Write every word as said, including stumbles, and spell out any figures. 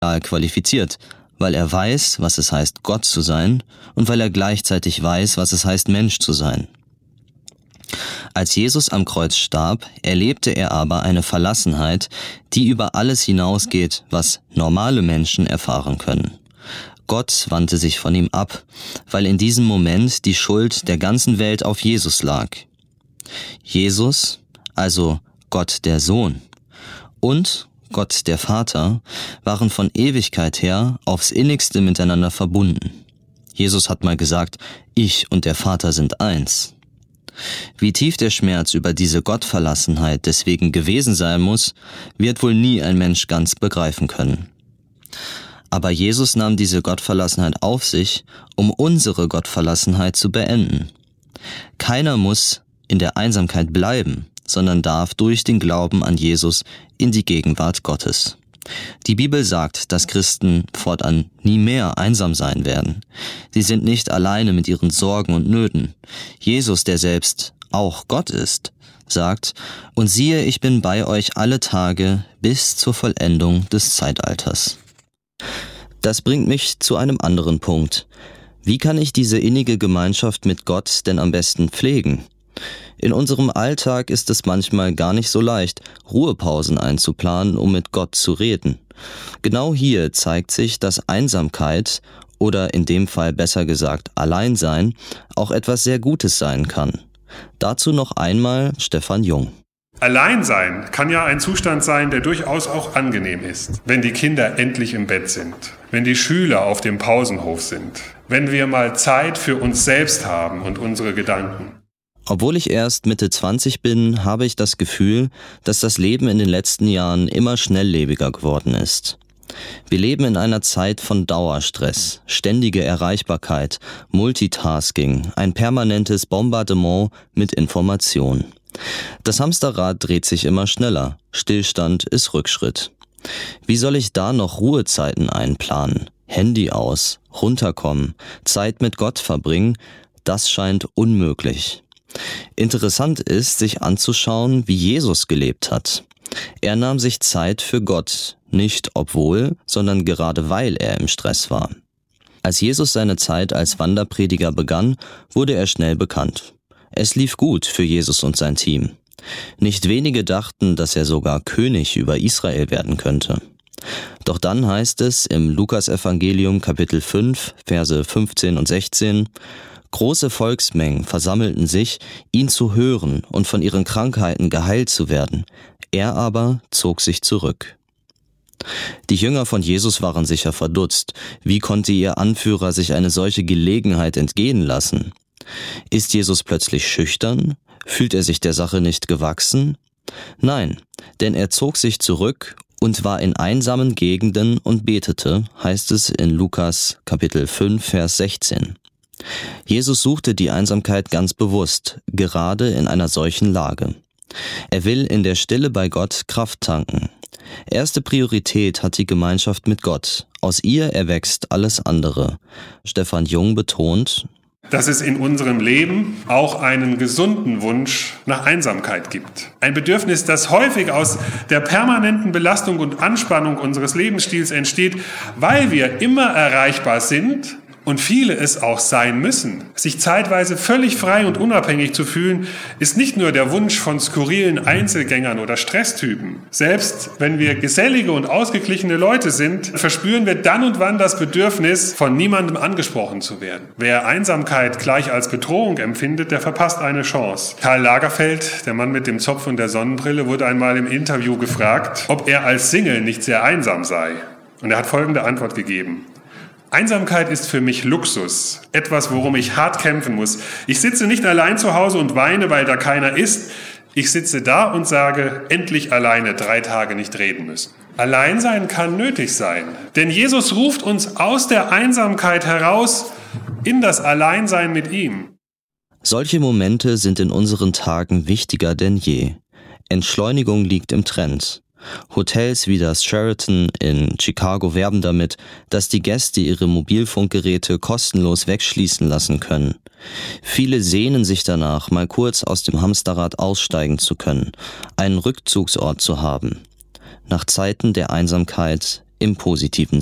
qualifiziert, weil er weiß, was es heißt, Gott zu sein, und weil er gleichzeitig weiß, was es heißt, Mensch zu sein. Als Jesus am Kreuz starb, erlebte er aber eine Verlassenheit, die über alles hinausgeht, was normale Menschen erfahren können. Gott wandte sich von ihm ab, weil in diesem Moment die Schuld der ganzen Welt auf Jesus lag. Jesus, also Gott der Sohn, und Gott der Vater waren von Ewigkeit her aufs Innigste miteinander verbunden. Jesus hat mal gesagt, ich und der Vater sind eins. Wie tief der Schmerz über diese Gottverlassenheit deswegen gewesen sein muss, wird wohl nie ein Mensch ganz begreifen können. Aber Jesus nahm diese Gottverlassenheit auf sich, um unsere Gottverlassenheit zu beenden. Keiner muss in der Einsamkeit bleiben, sondern darf durch den Glauben an Jesus in die Gegenwart Gottes. Die Bibel sagt, dass Christen fortan nie mehr einsam sein werden. Sie sind nicht alleine mit ihren Sorgen und Nöten. Jesus, der selbst auch Gott ist, sagt, und siehe, ich bin bei euch alle Tage bis zur Vollendung des Zeitalters. Das bringt mich zu einem anderen Punkt. Wie kann ich diese innige Gemeinschaft mit Gott denn am besten pflegen? In unserem Alltag ist es manchmal gar nicht so leicht, Ruhepausen einzuplanen, um mit Gott zu reden. Genau hier zeigt sich, dass Einsamkeit oder in dem Fall besser gesagt Alleinsein auch etwas sehr Gutes sein kann. Dazu noch einmal Stefan Jung. Alleinsein kann ja ein Zustand sein, der durchaus auch angenehm ist. Wenn die Kinder endlich im Bett sind, wenn die Schüler auf dem Pausenhof sind, wenn wir mal Zeit für uns selbst haben und unsere Gedanken. Obwohl ich erst Mitte zwanzig bin, habe ich das Gefühl, dass das Leben in den letzten Jahren immer schnelllebiger geworden ist. Wir leben in einer Zeit von Dauerstress, ständige Erreichbarkeit, Multitasking, ein permanentes Bombardement mit Informationen. Das Hamsterrad dreht sich immer schneller, Stillstand ist Rückschritt. Wie soll ich da noch Ruhezeiten einplanen? Handy aus, runterkommen, Zeit mit Gott verbringen? Das scheint unmöglich. Interessant ist, sich anzuschauen, wie Jesus gelebt hat. Er nahm sich Zeit für Gott, nicht obwohl, sondern gerade weil er im Stress war. Als Jesus seine Zeit als Wanderprediger begann, wurde er schnell bekannt. Es lief gut für Jesus und sein Team. Nicht wenige dachten, dass er sogar König über Israel werden könnte. Doch dann heißt es im Lukasevangelium Kapitel fünf, Verse fünfzehn und sechzehn, große Volksmengen versammelten sich, ihn zu hören und von ihren Krankheiten geheilt zu werden. Er aber zog sich zurück. Die Jünger von Jesus waren sicher verdutzt. Wie konnte ihr Anführer sich eine solche Gelegenheit entgehen lassen? Ist Jesus plötzlich schüchtern? Fühlt er sich der Sache nicht gewachsen? Nein, denn er zog sich zurück und war in einsamen Gegenden und betete, heißt es in Lukas Kapitel fünf, Vers sechzehn. Jesus suchte die Einsamkeit ganz bewusst, gerade in einer solchen Lage. Er will in der Stille bei Gott Kraft tanken. Erste Priorität hat die Gemeinschaft mit Gott. Aus ihr erwächst alles andere. Stefan Jung betont, dass es in unserem Leben auch einen gesunden Wunsch nach Einsamkeit gibt. Ein Bedürfnis, das häufig aus der permanenten Belastung und Anspannung unseres Lebensstils entsteht, weil wir immer erreichbar sind und viele es auch sein müssen. Sich zeitweise völlig frei und unabhängig zu fühlen, ist nicht nur der Wunsch von skurrilen Einzelgängern oder Stresstypen. Selbst wenn wir gesellige und ausgeglichene Leute sind, verspüren wir dann und wann das Bedürfnis, von niemandem angesprochen zu werden. Wer Einsamkeit gleich als Bedrohung empfindet, der verpasst eine Chance. Karl Lagerfeld, der Mann mit dem Zopf und der Sonnenbrille, wurde einmal im Interview gefragt, ob er als Single nicht sehr einsam sei. Und er hat folgende Antwort gegeben: Einsamkeit ist für mich Luxus, etwas, worum ich hart kämpfen muss. Ich sitze nicht allein zu Hause und weine, weil da keiner ist. Ich sitze da und sage, endlich alleine drei Tage nicht reden müssen. Alleinsein kann nötig sein, denn Jesus ruft uns aus der Einsamkeit heraus in das Alleinsein mit ihm. Solche Momente sind in unseren Tagen wichtiger denn je. Entschleunigung liegt im Trend. Hotels wie das Sheraton in Chicago werben damit, dass die Gäste ihre Mobilfunkgeräte kostenlos wegschließen lassen können. Viele sehnen sich danach, mal kurz aus dem Hamsterrad aussteigen zu können, einen Rückzugsort zu haben. Nach Zeiten der Einsamkeit im positiven